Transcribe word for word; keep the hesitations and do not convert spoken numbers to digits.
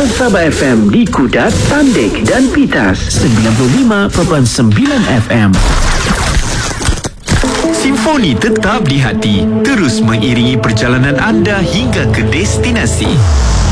Dengar Sabah F M di Kudat, Tandik dan Pitas. sembilan puluh lima perpuluhan sembilan F M. Simfoni tetap di hati, terus mengiringi perjalanan anda hingga ke destinasi.